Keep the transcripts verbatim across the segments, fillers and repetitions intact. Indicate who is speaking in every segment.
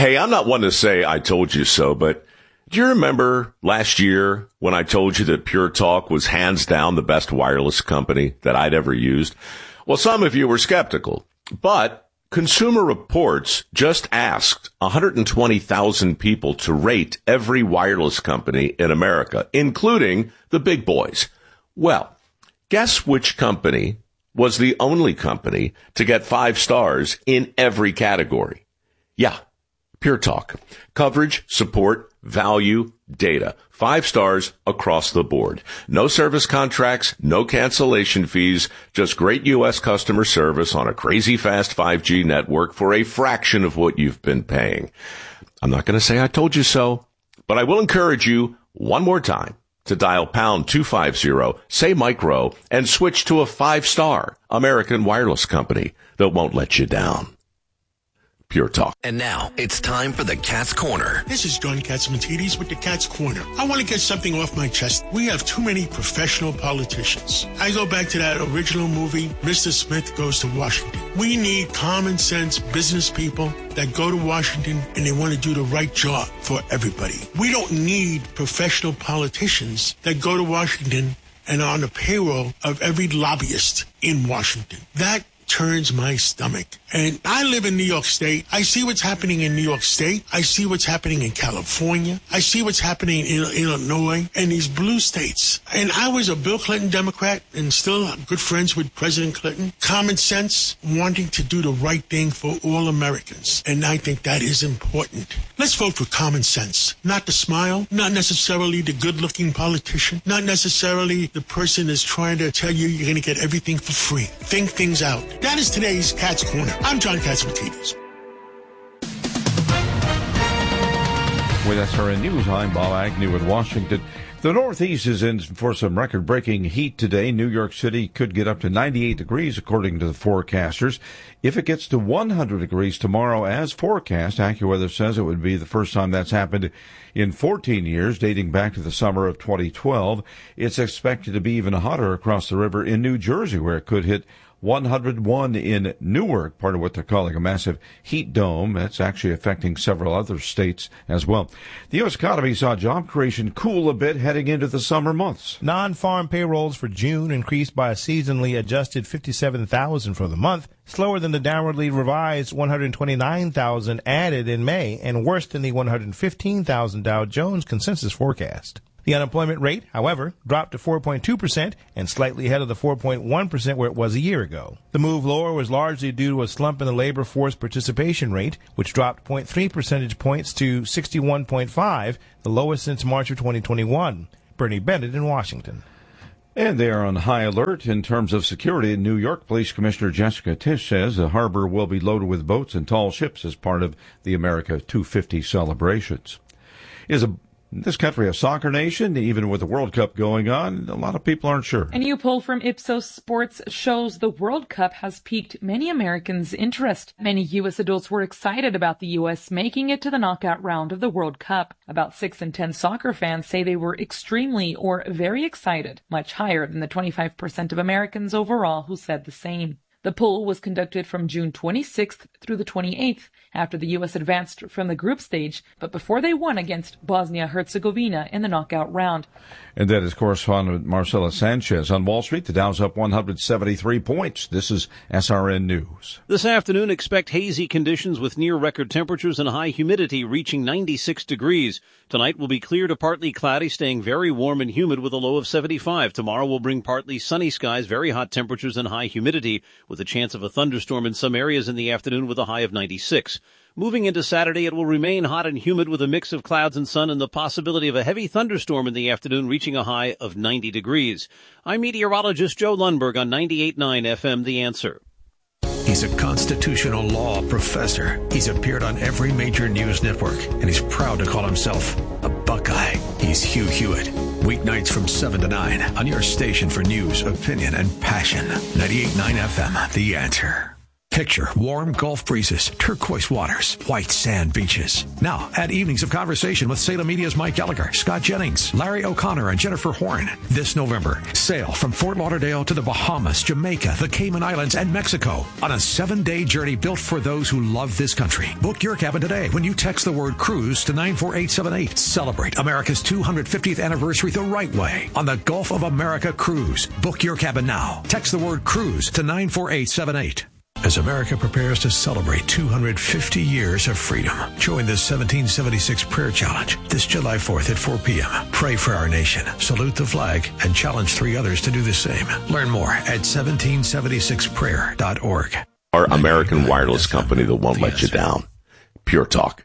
Speaker 1: Hey, I'm not one to say I told you so, but do you remember last year when I told you that Pure Talk was hands down the best wireless company that I'd ever used? Well, some of you were skeptical, but Consumer Reports just asked one hundred twenty thousand people to rate every wireless company in America, including the big boys. Well, guess which company was the only company to get five stars in every category? Yeah, Pure Talk. Coverage, support, value, data. Five stars across the board. No service contracts, no cancellation fees, just great U S customer service on a crazy fast five G network for a fraction of what you've been paying. I'm not going to say I told you so, but I will encourage you one more time to dial pound two fifty, say micro, and switch to a five-star American wireless company that won't let you down. Pure Talk.
Speaker 2: And now it's time for the Cat's Corner.
Speaker 3: This is John Catsimatidis with the Cat's Corner. I want to get something off my chest. We have too many professional politicians. I go back to that original movie, Mister Smith Goes to Washington. We need common sense business people that go to Washington and they want to do the right job for everybody. We don't need professional politicians that go to Washington and are on the payroll of every lobbyist in Washington. That turns my stomach. And I live in New York State. I see what's happening in New York State. I see what's happening in California. I see what's happening in Illinois and these blue states. And I was a Bill Clinton Democrat and still good friends with President Clinton. Common sense, wanting to do the right thing for all Americans. And I think that is important. Let's vote for common sense. Not the smile, not necessarily the good-looking politician, not necessarily the person that's trying to tell you you're going to get everything for free. Think things out. That is today's Cat's Corner. I'm John Catsimatidis.
Speaker 4: With S R N News, I'm Bob Agnew in Washington. The Northeast is in for some record-breaking heat today. New York City could get up to ninety-eight degrees, according to the forecasters. If it gets to one hundred degrees tomorrow as forecast, AccuWeather says it would be the first time that's happened in fourteen years, dating back to the summer of twenty twelve. It's expected to be even hotter across the river in New Jersey, where it could hit one hundred one in Newark, part of what they're calling a massive heat dome. That's actually affecting several other states as well. The U S economy saw job creation cool a bit heading into the summer months.
Speaker 5: Non-farm payrolls for June increased by a seasonally adjusted fifty-seven thousand for the month, slower than the downwardly revised one hundred twenty-nine thousand added in May, and worse than the one hundred fifteen thousand Dow Jones consensus forecast. The unemployment rate, however, dropped to four point two percent and slightly ahead of the four point one percent where it was a year ago. The move lower was largely due to a slump in the labor force participation rate, which dropped zero point three percentage points to sixty-one point five, the lowest since March of twenty twenty-one. Bernie Bennett in Washington.
Speaker 4: And they are on high alert in terms of security. In New York, Police Commissioner Jessica Tisch says the harbor will be loaded with boats and tall ships as part of the America two fifty celebrations. Is a this country a soccer nation? Even with the World Cup going on, a lot of people aren't sure.
Speaker 6: A new poll from Ipsos Sports shows the World Cup has piqued many Americans' interest. Many U S adults were excited about the U S making it to the knockout round of the World Cup. About six in ten soccer fans say they were extremely or very excited, much higher than the twenty-five percent of Americans overall who said the same. The poll was conducted from June twenty-sixth through the twenty-eighth, after the U S advanced from the group stage, but before they won against Bosnia-Herzegovina in the knockout round.
Speaker 4: And that is correspondent Marcela Sanchez. On Wall Street, the Dow's up one hundred seventy-three points. This is S R N News.
Speaker 7: This afternoon, expect hazy conditions with near-record temperatures and high humidity reaching ninety-six degrees. Tonight will be clear to partly cloudy, staying very warm and humid with a low of seventy-five. Tomorrow will bring partly sunny skies, very hot temperatures, and high humidity, with a chance of a thunderstorm in some areas in the afternoon with a high of ninety-six. Moving into Saturday, it will remain hot and humid with a mix of clouds and sun and the possibility of a heavy thunderstorm in the afternoon, reaching a high of ninety degrees. I'm meteorologist Joe Lundberg on ninety-eight point nine F M The Answer.
Speaker 2: He's a constitutional law professor. He's appeared on every major news network, and he's proud to call himself a Buckeye. He's Hugh Hewitt. Weeknights from seven to nine on your station for news, opinion, and passion. ninety-eight point nine F M The Answer. Picture warm Gulf breezes, turquoise waters, white sand beaches. Now, add evenings of conversation with Salem Media's Mike Gallagher, Scott Jennings, Larry O'Connor, and Jennifer Horn. This November, sail from Fort Lauderdale to the Bahamas, Jamaica, the Cayman Islands, and Mexico on a seven-day journey built for those who love this country. Book your cabin today when you text the word cruise to nine four eight seven eight. Celebrate America's two hundred fiftieth anniversary the right way on the Gulf of America Cruise. Book your cabin now. Text the word cruise to nine four eight seven eight. As America prepares to celebrate two hundred fifty years of freedom, join the seventeen seventy-six Prayer Challenge this July fourth at four p.m. Pray for our nation, salute the flag, and challenge three others to do the same. Learn more at seventeen seventy-six prayer dot org.
Speaker 1: Our American wireless company that won't let you down. Pure Talk.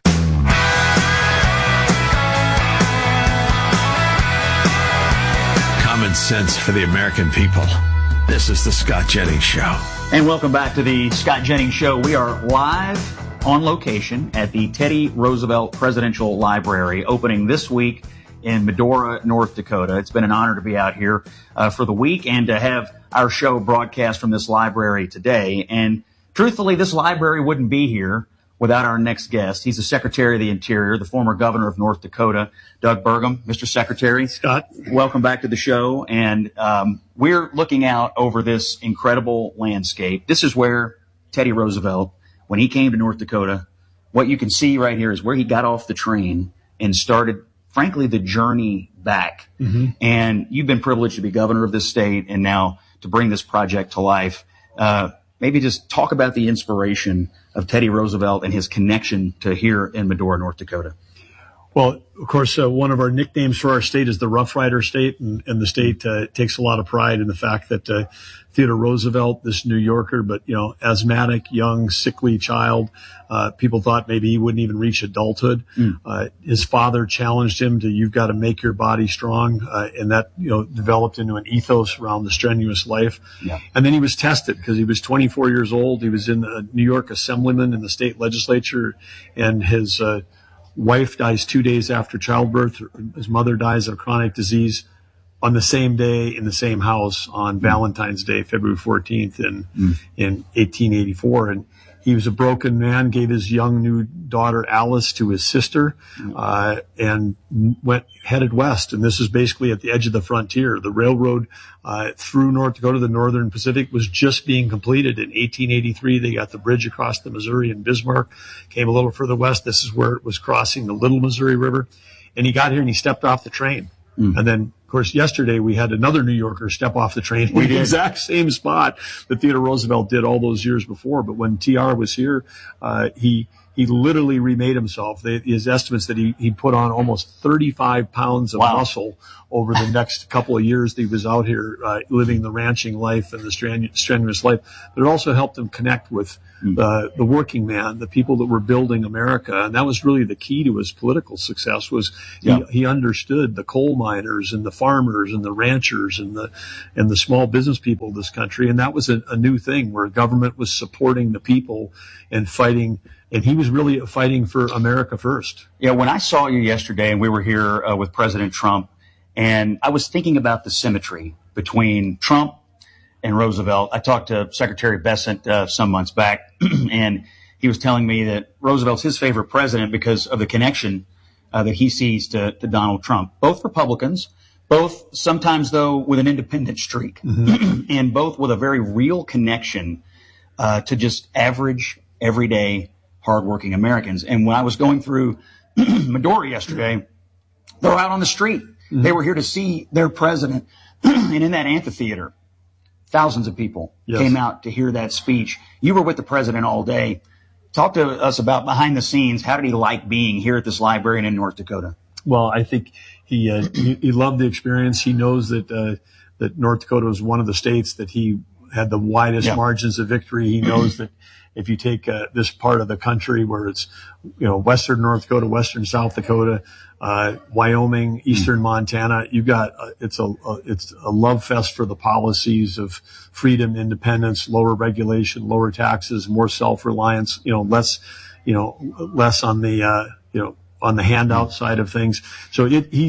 Speaker 2: Common sense for the American people. This is the Scott Jennings Show.
Speaker 8: And welcome back to the Scott Jennings Show. We are live on location at the Teddy Roosevelt Presidential Library, opening this week in Medora, North Dakota. It's been an honor to be out here uh, for the week and to have our show broadcast from this library today. And truthfully, this library wouldn't be here without our next guest. He's the Secretary of the Interior, the former governor of North Dakota, Doug Burgum. Mister Secretary.
Speaker 9: Scott.
Speaker 8: Welcome back to the show. And um, we're looking out over this incredible landscape. This is where Teddy Roosevelt, when he came to North Dakota, what you can see right here is where he got off the train and started, frankly, the journey back. Mm-hmm. And you've been privileged to be governor of this state and now to bring this project to life. Uh, maybe just talk about the inspiration of Teddy Roosevelt and his connection to here in Medora, North Dakota.
Speaker 9: Well, of course, uh, one of our nicknames for our state is the Rough Rider State, and, and the state uh, takes a lot of pride in the fact that uh, Theodore Roosevelt, this New Yorker, but, you know, asthmatic, young, sickly child, uh, people thought maybe he wouldn't even reach adulthood. Mm. Uh, his father challenged him to, you've got to make your body strong, uh, and that, you know, developed into an ethos around the strenuous life. Yeah. And then he was tested because he was twenty-four years old. He was in the New York Assemblyman in the state legislature, and his uh, wife dies two days after childbirth. His mother dies of a chronic disease on the same day in the same house on mm. Valentine's Day, February fourteenth in, mm. in eighteen eighty-four. And he was a broken man, gave his young new daughter Alice to his sister, mm. uh, and went headed west. And this is basically at the edge of the frontier. The railroad uh, through North Dakota, the Northern Pacific, was just being completed in eighteen eighty-three. They got the bridge across the Missouri in Bismarck, came a little further west. This is where it was crossing the Little Missouri River. And he got here and he stepped off the train. Mm. And then, of course, yesterday we had another New Yorker step off the train in the exact same spot that Theodore Roosevelt did all those years before. But when T R was here, uh, he he literally remade himself. They, his estimates that he, he put on almost thirty-five pounds of wow. muscle over the next couple of years that he was out here uh, living the ranching life and the strenu- strenuous life. But it also helped him connect with uh, the working man, the people that were building America. And that was really the key to his political success was yeah. he, he understood the coal miners and the farmers and the ranchers and the and the small business people of this country. And that was a, a new thing where government was supporting the people and fighting. And he was really fighting for America first.
Speaker 8: Yeah, when I saw you yesterday and we were here uh, with President Trump, and I was thinking about the symmetry between Trump and Roosevelt. I talked to Secretary Bessent uh, some months back, and he was telling me that Roosevelt's his favorite president because of the connection uh, that he sees to, to Donald Trump. Both Republicans, both sometimes, though, with an independent streak, mm-hmm. and both with a very real connection uh, to just average, everyday, hardworking Americans. And when I was going through Medora yesterday, they were out on the street. Mm-hmm. They were here to see their president. And in that amphitheater, thousands of people yes. came out to hear that speech. You were with the president all day. Talk to us about behind the scenes. How did he like being here at this library and in North Dakota?
Speaker 9: Well, I think he uh, he, he loved the experience. He knows that uh, that North Dakota was one of the states that he had the widest yeah. margins of victory. He knows that if you take uh, this part of the country where it's, you know, western North Dakota, western South Dakota, uh, Wyoming, eastern Montana, you've got, uh, it's a, a, it's a love fest for the policies of freedom, independence, lower regulation, lower taxes, more self-reliance, you know, less, you know, less on the, uh, you know, on the handout side of things. So it, he's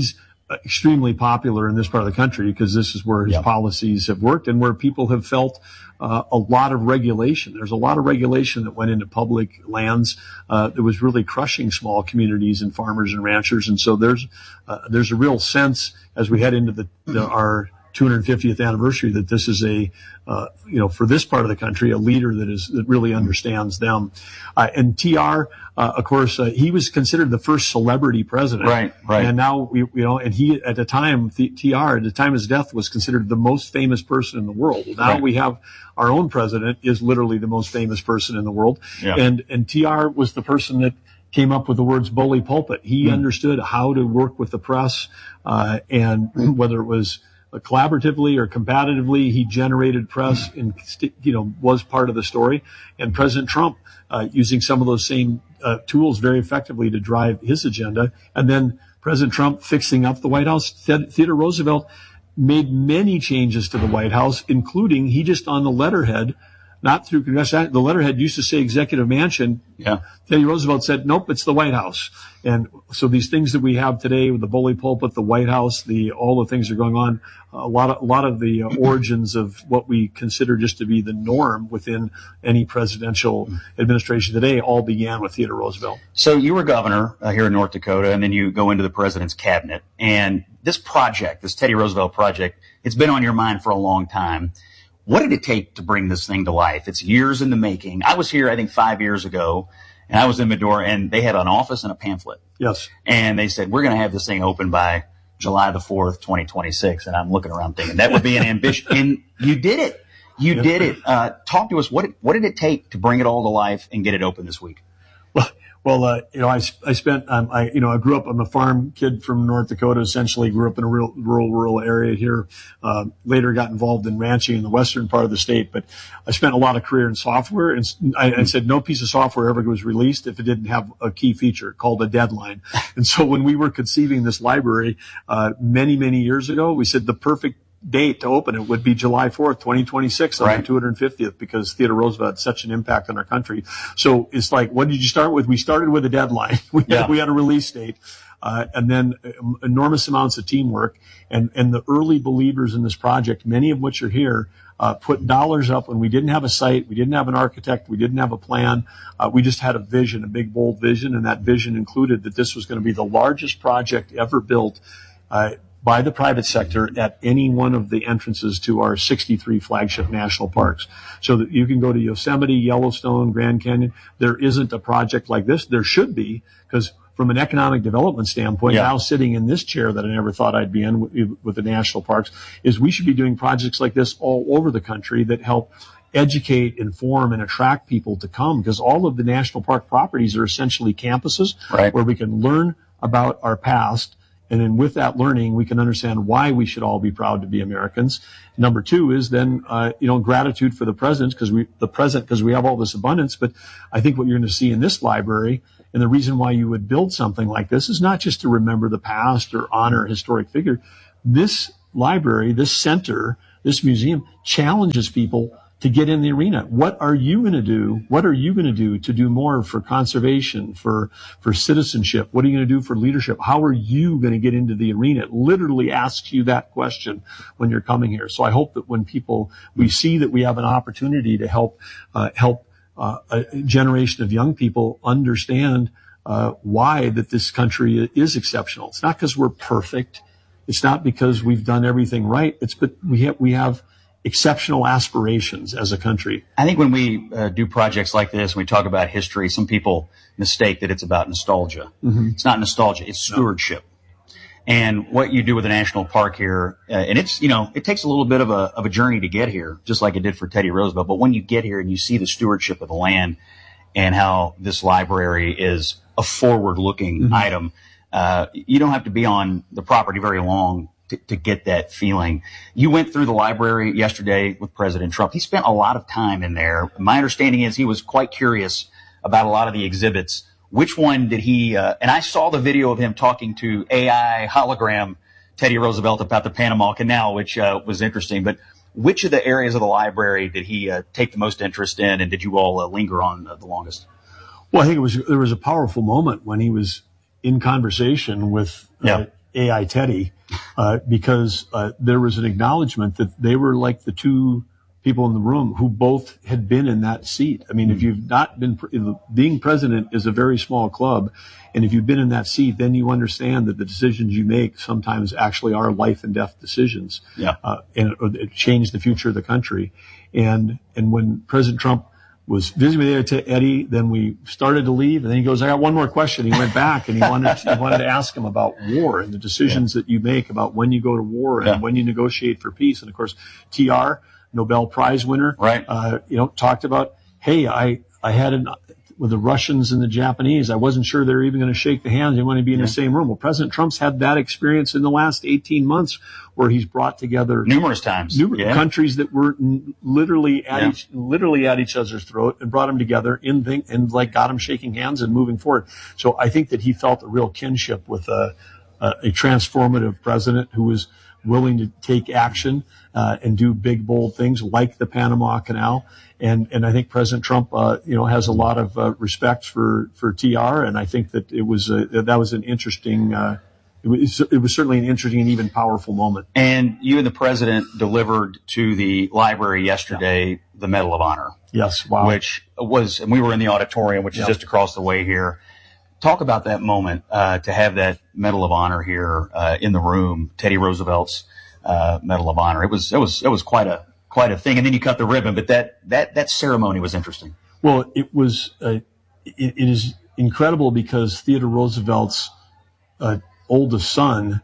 Speaker 9: extremely popular in this part of the country because this is where his yep. policies have worked and where people have felt uh, a lot of regulation. There's a lot of regulation that went into public lands uh, that was really crushing small communities and farmers and ranchers. And so there's uh, there's a real sense as we head into the, the our two hundred fiftieth anniversary that this is a, uh, you know, for this part of the country, a leader that is, that really understands them. Uh, and T R, uh, of course, uh, he was considered the first celebrity president.
Speaker 8: Right, right.
Speaker 9: And now, we, you know, and he, at the time, T R, at the time of his death, was considered the most famous person in the world. Now right. we have our own president is literally the most famous person in the world. Yeah. And, and T R was the person that came up with the words bully pulpit. He mm. understood how to work with the press, uh, and whether it was collaboratively or competitively, he generated press and, you know, was part of the story. And President Trump, uh, using some of those same, uh, tools very effectively to drive his agenda. And then President Trump fixing up the White House. Theodore Roosevelt made many changes to the White House, including he just on the letterhead, not through Congress, the letterhead used to say Executive Mansion.
Speaker 8: Yeah.
Speaker 9: Teddy Roosevelt said, nope, it's the White House. And so these things that we have today with the bully pulpit, the White House, the, all the things that are going on, a lot of, a lot of the uh, origins of what we consider just to be the norm within any presidential administration today all began with Theodore Roosevelt.
Speaker 8: So you were governor uh, here in North Dakota, and then you go into the president's cabinet. And this project, this Teddy Roosevelt project, it's been on your mind for a long time. What did it take to bring this thing to life? It's years in the making. I was here, I think, five years ago, and I was in Medora, and they had an office and a pamphlet.
Speaker 9: Yes.
Speaker 8: And they said, we're going to have this thing open by July the fourth, twenty twenty-six. And I'm looking around thinking that would be an ambition. And you did it. You yeah. did it. Uh, talk to us. What, what did it take to bring it all to life and get it open this week?
Speaker 9: Well, Well, uh, you know, I, I spent, um, I, you know, I grew up, I'm a farm kid from North Dakota, essentially grew up in a real, rural, rural area here. Uh, later got involved in ranching in the western part of the state, but I spent a lot of career in software. And I, I said no piece of software ever was released if it didn't have a key feature called a deadline. And so when we were conceiving this library, uh, many, many years ago, we said the perfect date to open it would be July fourth, twenty twenty-six on right. the two hundred fiftieth because Theodore Roosevelt had such an impact on our country. So it's like, what did you start with? We started with a deadline. We had, yeah. we had a release date, uh, and then um, enormous amounts of teamwork and, and the early believers in this project, many of which are here, uh, put dollars up when we didn't have a site. We didn't have an architect. We didn't have a plan. Uh, we just had a vision, a big, bold vision. And that vision included that this was going to be the largest project ever built, uh, by the private sector at any one of the entrances to our sixty-three flagship national parks. So that you can go to Yosemite, Yellowstone, Grand Canyon. There isn't a project like this. There should be, because from an economic development standpoint, yeah. now sitting in this chair that I never thought I'd be in with, with the national parks, is we should be doing projects like this all over the country that help educate, inform, and attract people to come, because all of the national park properties are essentially campuses
Speaker 8: right.
Speaker 9: where we can learn about our past. And then with that learning, we can understand why we should all be proud to be Americans. Number two is then, uh, you know, gratitude for the present, because we, the present, because we have all this abundance. But I think what you're going to see in this library, and the reason why you would build something like this, is not just to remember the past or honor a historic figure. This library, this center, this museum challenges people to get in the arena. What are you going to do? What are you going to do to do more for conservation, for, for citizenship? What are you going to do for leadership? How are you going to get into the arena? It literally asks you that question when you're coming here. So I hope that when people, we see that we have an opportunity to help, uh, help, uh, a generation of young people understand, uh, why that this country is exceptional. It's not because we're perfect. It's not because we've done everything right. It's, but we have, we have, exceptional aspirations as a country.
Speaker 8: I think when we uh, do projects like this, when we talk about history, some people mistake that it's about nostalgia.
Speaker 9: Mm-hmm.
Speaker 8: It's not nostalgia. It's stewardship. No. And what you do with the national park here, uh, and it's, you know, it takes a little bit of a, of a journey to get here, just like it did for Teddy Roosevelt. But when you get here and you see the stewardship of the land and how this library is a forward-looking mm-hmm. item, uh, you don't have to be on the property very long To, to get that feeling. You went through the library yesterday with President Trump. He spent a lot of time in there. My understanding is he was quite curious about a lot of the exhibits. Which one did he, uh, and I saw the video of him talking to A I hologram Teddy Roosevelt about the Panama Canal, which uh, was interesting. But which of the areas of the library did he uh, take the most interest in, and did you all uh, linger on uh, the longest?
Speaker 9: Well, I think it was, there was a powerful moment when he was in conversation with uh,
Speaker 8: yeah.
Speaker 9: A I Teddy, uh, because, uh, there was an acknowledgement that they were like the two people in the room who both had been in that seat. I mean, mm-hmm. if you've not been, being president is a very small club. And if you've been in that seat, then you understand that the decisions you make sometimes actually are life and death decisions.
Speaker 8: Yeah.
Speaker 9: Uh, and it changed the future of the country. And, and when President Trump was visiting with Eddie, then we started to leave, and then he goes, I got one more question. He went back and he wanted, he wanted to ask him about war and the decisions yeah. that you make about when you go to war and yeah. when you negotiate for peace. And of course, T R, Nobel Prize winner,
Speaker 8: right.
Speaker 9: uh, you know, talked about, hey, I, I had an, with the Russians and the Japanese, I wasn't sure they were even going to shake the hands. They want to be in yeah. the same room. Well, President Trump's had that experience in the last eighteen months where he's brought together
Speaker 8: numerous times
Speaker 9: numerous
Speaker 8: yeah.
Speaker 9: countries that were n- literally at
Speaker 8: yeah.
Speaker 9: each, literally at each other's throat and brought them together in thing, and like got them shaking hands and moving forward. So I think that he felt a real kinship with a, a, a transformative president who was willing to take action, uh, and do big, bold things like the Panama Canal. And, and I think President Trump, uh, you know, has a lot of, uh, respect for, for T R. And I think that it was, a, that was an interesting, uh, it was, it was certainly an interesting and even powerful moment.
Speaker 8: And you and the president delivered to the library yesterday yeah. the Medal of Honor.
Speaker 9: Yes. Wow.
Speaker 8: Which was, and we were in the auditorium, which yeah. is just across the way here. Talk about that moment, uh, to have that Medal of Honor here, uh, in the room, Teddy Roosevelt's, uh, Medal of Honor. It was, it was, it was quite a, quite a thing. And then you cut the ribbon, but that, that, that ceremony was interesting.
Speaker 9: Well, it was, uh, it, it is incredible because Theodore Roosevelt's, uh, oldest son,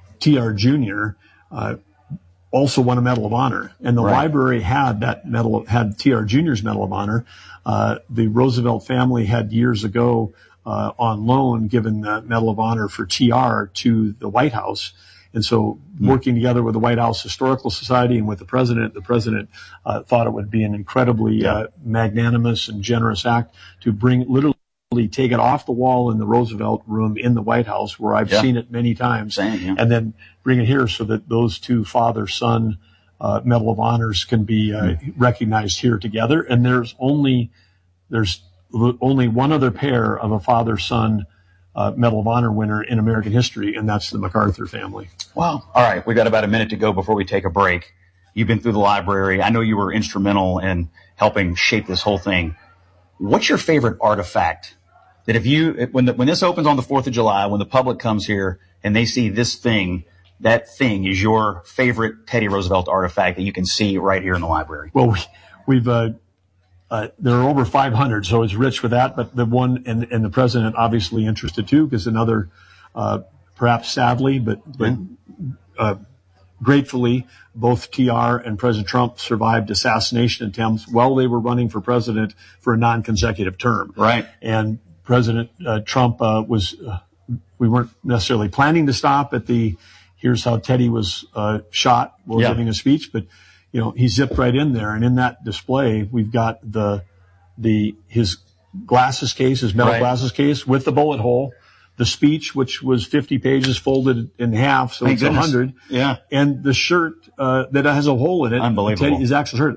Speaker 9: T R Junior, uh, also won a Medal of Honor. And the
Speaker 8: right.
Speaker 9: library had that medal, had T R Junior's Medal of Honor. Uh, the Roosevelt family had years ago, Uh, on loan, given the Medal of Honor for T R to the White House. And so working together with the White House Historical Society and with the president, the president uh, thought it would be an incredibly
Speaker 8: yeah.
Speaker 9: uh, magnanimous and generous act to bring, literally take it off the wall in the Roosevelt room in the White House, where I've
Speaker 8: yeah.
Speaker 9: seen it many times,
Speaker 8: Same, yeah. and
Speaker 9: then bring it here so that those two father-son uh, Medal of Honors can be uh, mm. recognized here together. And there's only, there's only one other pair of a father-son uh, Medal of Honor winner in American history, and that's the MacArthur family.
Speaker 8: Wow. All right. We got about a minute to go before we take a break. You've been through the library. I know you were instrumental in helping shape this whole thing. What's your favorite artifact that if you, when the, when this opens on the fourth of July, when the public comes here and they see this thing, that thing is your favorite Teddy Roosevelt artifact that you can see right here in the library?
Speaker 9: Well, we, we've, uh, Uh, there are over five hundred, so it's rich with that. But the one, and, and the president obviously interested too, because another, uh, perhaps sadly, but, but, uh, gratefully, both T R and President Trump survived assassination attempts while they were running for president for a non-consecutive term.
Speaker 8: Right.
Speaker 9: And President uh, Trump, uh, was, uh, we weren't necessarily planning to stop at the, here's how Teddy was, uh, shot while
Speaker 8: yeah.
Speaker 9: giving a speech, but you know, he zipped right in there. And in that display, we've got the, the, his glasses case, his metal
Speaker 8: right.
Speaker 9: glasses case with the bullet hole, the speech, which was fifty pages folded in half. So
Speaker 8: Thank
Speaker 9: it's a hundred.
Speaker 8: Yeah.
Speaker 9: And the shirt, uh, that has a hole in it.
Speaker 8: Unbelievable.
Speaker 9: Teddy, his actual shirt.